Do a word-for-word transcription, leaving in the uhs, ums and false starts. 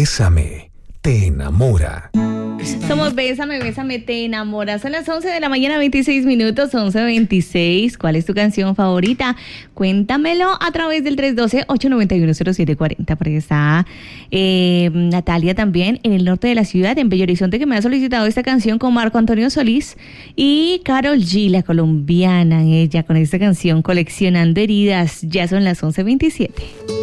Bésame, te enamora. Somos Bésame, Bésame, te enamora. Son las once de la mañana, veintiséis minutos, once veintiséis. ¿Cuál es tu canción favorita? Cuéntamelo a través del tres uno dos, ocho nueve uno, cero siete cuatro cero. Por ahí está eh, Natalia también, en el norte de la ciudad, en Bello Horizonte, que me ha solicitado esta canción con Marco Antonio Solís y Karol G, la colombiana, ella con esta canción Coleccionando Heridas. Ya son las once veintisiete.